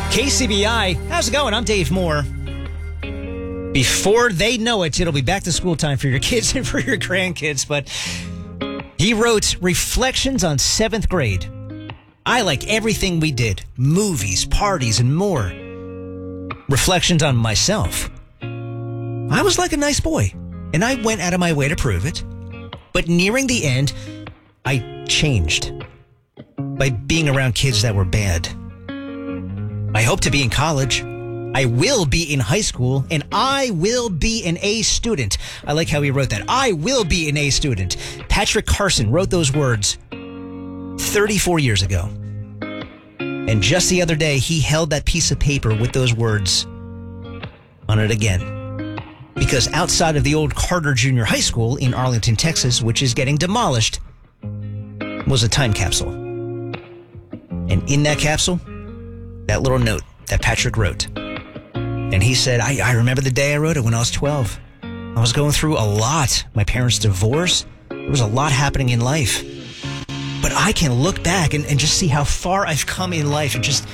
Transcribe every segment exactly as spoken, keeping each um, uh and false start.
K C B I, how's it going? I'm Dave Moore. Before they know it, it'll be back to school time for your kids and for your grandkids. But he wrote Reflections on seventh grade. I like everything we did. Movies, parties, and more. Reflections on myself. I was like a nice boy, and I went out of my way to prove it. But nearing the end, I changed by being around kids that were bad. I hope to be in college. I will be in high school, and I will be an A student. I like how he wrote that. I will be an A student. Patrick Carson wrote those words thirty-four years ago. And just the other day, he held that piece of paper with those words on it again. Because outside of the old Carter Junior High School in Arlington, Texas, which is getting demolished, was a time capsule. And in that capsule, that little note that Patrick wrote. And he said, I, I remember the day I wrote it when I was twelve. I was going through a lot. My parents' divorce. There was a lot happening in life. But I can look back and, and just see how far I've come in life and just,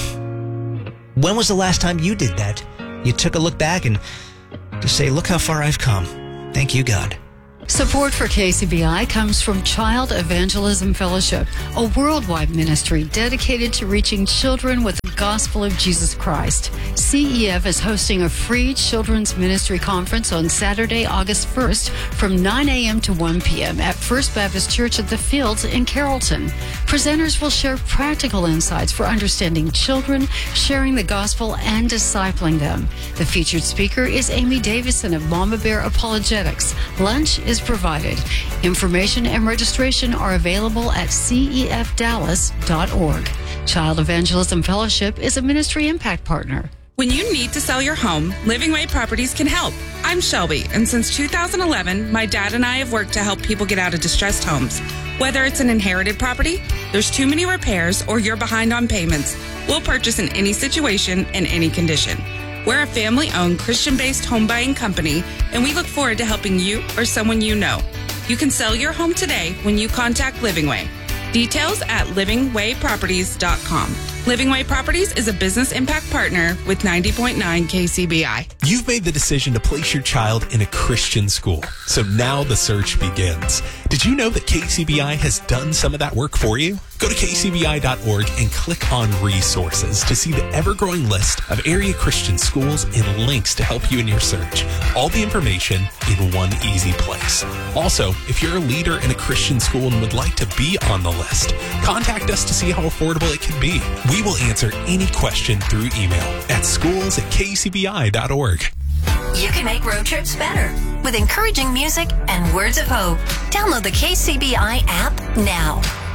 mm, when was the last time you did that? You took a look back and just say, look how far I've come. Thank you, God. Support for K C B I comes from Child Evangelism Fellowship, a worldwide ministry dedicated to reaching children with the gospel of Jesus Christ. C E F is hosting a free children's ministry conference on Saturday, August first from nine a.m. to one p.m. at First Baptist Church at the Fields in Carrollton. Presenters will share practical insights for understanding children, sharing the gospel, and discipling them. The featured speaker is Amy Davison of Mama Bear Apologetics. Lunch is provided. Information and registration are available at c e f dallas dot org. Child Evangelism Fellowship is a ministry impact partner. When you need to sell your home, Living Way Properties can help. I'm Shelby, and since two thousand eleven, my dad and I have worked to help people get out of distressed homes. Whether it's an inherited property, there's too many repairs, or you're behind on payments, we'll purchase in any situation and any condition. We're a family-owned, Christian-based home buying company, and we look forward to helping you or someone you know. You can sell your home today when you contact Living Way. Details at living way properties dot com. Living Way Properties is a business impact partner with ninety point nine K C B I. You've made the decision to place your child in a Christian school, so now the search begins. Did you know that K C B I has done some of that work for you? Go to k c b i dot org and click on resources to see the ever-growing list of area Christian schools and links to help you in your search. All the information in one easy place. Also, if you're a leader in a Christian school and would like to be on the list, contact us to see how affordable it can be. We will answer any question through email at schools at k c b i dot org. You can make road trips better with encouraging music and words of hope. Download the K C B I app now.